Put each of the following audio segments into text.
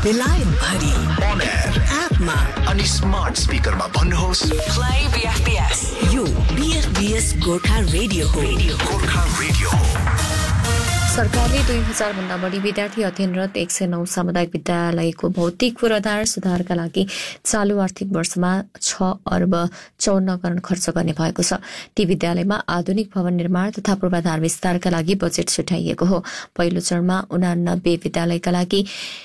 बेलायत भरि on air एपमा अनि स्मार्ट स्पिकरमा भन्नुहोस् Play BFBS. यो BFBS गोर्खा रेडियो हो. गोर्खा रेडियो हो। सरकारले 2000 भन्दा बढी विद्यार्थी अध्ययनरत 109 सामुदायिक विद्यालयको भौतिक पूर्वाधार सुधारका लागि चालू आर्थिक वर्षमा 6 अर्ब 54 करोड खर्च गर्ने भएको छ। ती विद्यालयमा आधुनिक भवन निर्माण तथा पूर्वाधार विस्तारका लागि बजेट छुट्याइएको हो। पहिलो चरणमा 89 विद्यालयका लागि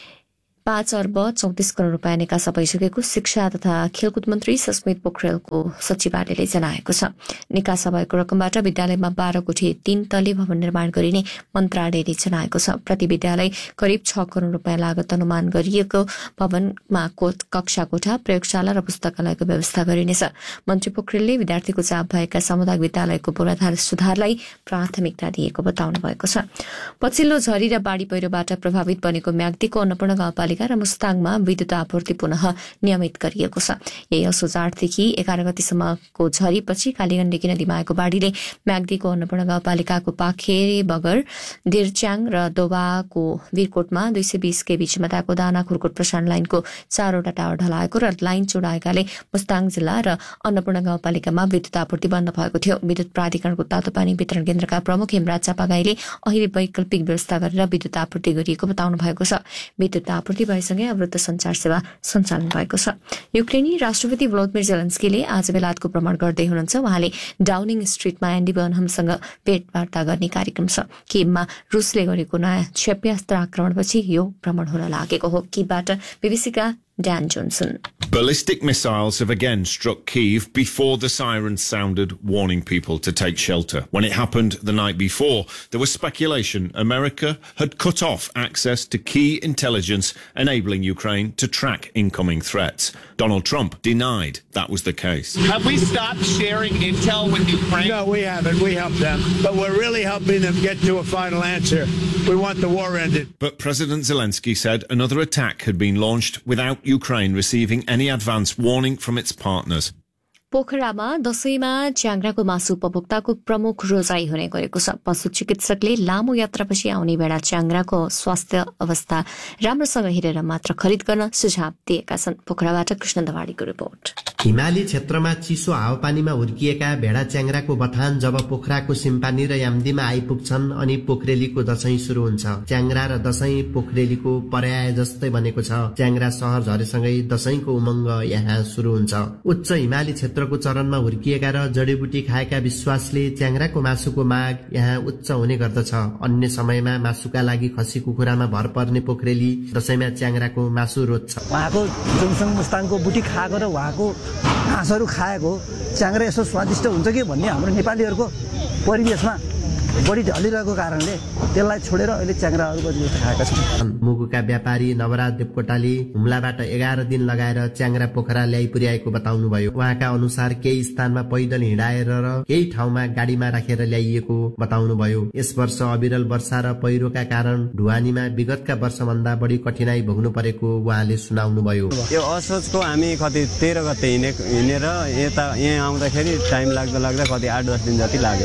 5 अर्ब 34 करोड रुपियाँ निकासा भइसकेको शिक्षा तथा खेलकुद मन्त्री सस्मित पोखरेलको सचिवालयले जनाएको छ। निकासा भएको रकमबाट विद्यालयमा 12 कोठी 3 तले भवन निर्माण गरिने मन्त्रालयले जनाएको छ। प्रति विद्यालय करिब 6 करोड रुपियाँ लागत अनुमान गरिएको भवनमा कक्षा कोठा, प्रयोगशाला र पुस्तकालयको व्यवस्था गरिनेछ। मन्त्री पोखरेलले विद्यार्थीको चाप भएका सामुदायिक विद्यालयको पूर्वाधार सुधारलाई प्राथमिकता दिएको बताउनु भएको छ। पछिल्लो झरी र बाढ़ी पहिरोबाट प्रभावित बनेको म्याग्दीको अन्नपूर्ण गाउँपालिका र मुस्ताङमा विद्युत आपूर्ति पुनः नियमित गरिएको छ। यही असोज 8 देखि 11 गतिसम्मको झरीपछि कालीगण्डकी नदीमा आएको बाढ़ीले म्याग्दीको अन्नपूर्ण गाउँपालिकाको पाखेरे बगर, दिरच्याङ र दोबाको वीरकोटमा 220 केबी क्षमताको दाना खुरकोट प्रसारण लाइनको 4वटा टावर ढलाएको र लाइन चोडाएकाले मुस्ताङ जिल्ला र अन्नपूर्ण गाउँपालिकामा विद्युत आपूर्ति बन्द भएको थियो। विद्युत प्राधिकरणको तातोपानी वितरण केन्द्रका प्रमुख हेमराज चापागाईले अहिले वैकल्पिक व्यवस्था गरेर विद्युत आपूर्ति गरिएको बताउनु भएको छ। विद्युत आपूर्ति भएसँगै अवरुद्ध संचार सेवा सञ्चालन भएको छ। युक्रेनी राष्ट्रपति भ्लोदिमिर जेलेन्स्कीले आज बेलायतको भ्रमण गर्दै हुनुहुन्छ। उहाँले डाउनिङ स्ट्रिटमा एन्डी बर्नहमसँग भेटवार्ता गर्ने कार्यक्रम छ। किममा रुसले गरेको नयाँ क्षेप्यास्त्र आक्रमणपछि यो भ्रमण हुन लागेको हो। किमबाट बीबीसीका Dan Johnson. Ballistic missiles have again struck Kyiv before the sirens sounded, warning people to take shelter. When it happened the night before, there was speculation America had cut off access to key intelligence, enabling Ukraine to track incoming threats. Donald Trump denied that was the case. Have we stopped sharing intel with Ukraine? No, we haven't. We helped them. But we're really helping them get to a final answer. We want the war ended. But President Zelensky said another attack had been launched without Ukraine receiving any advance warning from its partners. पोखरामा दशैंमा च्याङ्राको मासु उपभोक्ताको प्रमुख रोजाइ हुने गरेको छ। पशु चिकित्सकले लामो यात्रापछि आउने बेला च्याङ्राको स्वास्थ्य अवस्था राम्रोसँग हेरेर मात्र खरिद गर्न सुझाव दिएका छन्। पोखराबाट कृष्ण दवाडीको रिपोर्ट। हिमाली क्षेत्रमा चिसो हावापानीमा हुर्किएका भेडा च्याङ्राको बथान जब पोखराको सिम्पानी र याम्दीमा आइपुग्छन् अनि पोखरेलीको दशैं शुरू हुन्छ। च्याङ्रा र दशैं पोखरेलीको पर्याय जस्तै बनेको छ। च्याङ्रा शहर झरेसँगै दशैंको उमंग यहाँ शुरू हुन्छ। उच्च हिमाली क्षेत्रको चरणमा हुर्किएका र जडीबुटी खाएका विश्वासले च्याङ्राको मासुको माग यहाँ उच्च हुने गर्दछ। अन्य समयमा मासुका लागि खसी कुखुरामा भर पर्ने पोखरेली दशैंमा च्याङ्राको मासु रोज्छ। उहाँको जुमसङ मुस्ताङको बुटी खाएको र उहाँको घाँसहरू खाएको च्याङ्रा यसो स्वादिष्ट हुन्छ कि भन्ने हाम्रो नेपालीहरूको परिवेशमा बढी ढलिरहेको कारणले त्यसलाई छोडेर अहिले च्याङ्राहरूको जिउत खाएका छन्। मुगुका व्यापारी नवराज देवकोटाले हुम्लाबाट 11 दिन लगाएर च्याङ्रा पोखरा ल्याइ पुर्याएको बताउनुभयो। उहाँका अनुसार केही स्थानमा पैदल हिँडाएर र केही ठाउँमा गाडीमा राखेर ल्याइएको बताउनुभयो। यस वर्ष अविरल वर्षा र पहिरोका कारण ढुवानीमा विगतका वर्षभन्दा बढी कठिनाई भोग्नु परेको उहाँले सुनाउनुभयो। यो असोजको हामी कति 13 गते हिँडेर यहाँ आउँदाखेरि टाइम लाग्दा कति 8-10 दिन जति लाग्यो।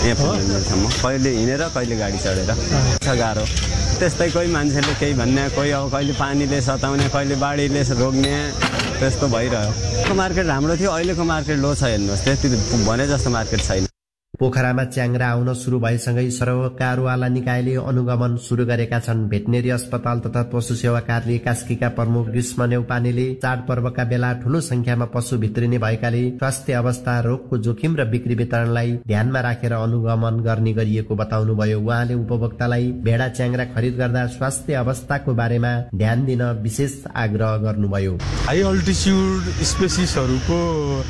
यहाँ कहिले हिँडेर कहिले गाडी चढेर छ गाह्रो। त्यस्तै कोही मान्छेले केही भन्ने, कोही अब कहिले पानीले सताउने, कहिले बाढीले रोक्ने, त्यस्तो भइरह्यो। मार्केट राम्रो थियो, अहिलेको मार्केट लो छ। हेर्नुहोस्, त्यति भने जस्तो मार्केट छैन। पोखरामा च्याङ्रा आउन सुरु भएसँगै सरकारवाला निकायले अनुगमन सुरु गरेका छन्। भेटनेरी अस्पताल तथा पशु सेवा कार्य कास्कीका प्रमुख ग्रीष्म नेउपानेले चाडपर्वका बेला ठूलो संख्यामा पशु भित्रिने भएकाले स्वास्थ्य अवस्था, रोगको जोखिम र बिक्री वितरणलाई ध्यानमा राखेर अनुगमन गर्ने गरिएको बताउनुभयो। उहाँले उपभोक्तालाई भेडा च्याङ्रा खरिद गर्दा स्वास्थ्य अवस्थाको बारेमा ध्यान दिन विशेष आग्रह गर्नुभयो। हाई अल्टिट्युड स्पेसिसहरूको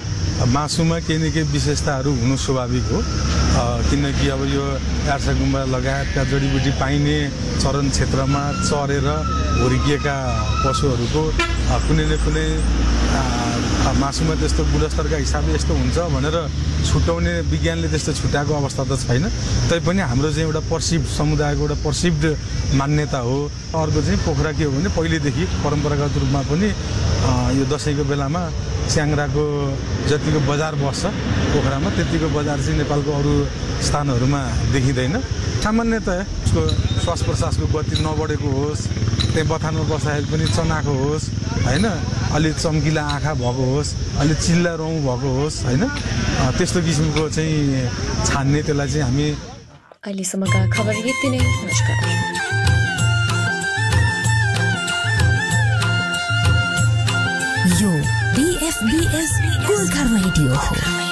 मासुमा केही न केही विशेषताहरू हुनु स्वाभाविक हो, किनकि अब यो यार्सा गुम्बा लगायतका जडीबुटी पाइने चरण क्षेत्रमा चरेर हुर्किएका पशुहरूको कुनै न कुनै मासुमा त्यस्तो गुणस्तरका हिसाबले यस्तो हुन्छ भनेर छुट्याउने विज्ञानले त्यस्तो छुट्याएको अवस्था त छैन। तैपनि हाम्रो चाहिँ एउटा पर्सिभ समुदायको एउटा पर्सिभ्ड मान्यता हो। अर्को चाहिँ पोखरा के हो भने पहिलेदेखि परम्परागत रूपमा पनि यो दशैंको बेलामा च्याङ्राको जतिको बजार बस्छ पोखरामा त्यतिको बजार चाहिँ नेपालको अरू स्थानहरूमा देखिँदैन। सामान्यतया उसको श्वास प्रश्वासको गति नबढेको होस्, त्यहाँ बथानमा बस्दाखेरि पनि चनाको होस् होइन, अलि चम्किला आँखा भएको होस्, अलि चिल्ला रौँ भएको होस् होइन, त्यस्तो किसिमको चाहिँ छान्ने त्यसलाई चाहिँ हामी। अहिलेसम्मका खबर यति नै। नमस्कार। यो BFBS गोर्खा रेडियो हो।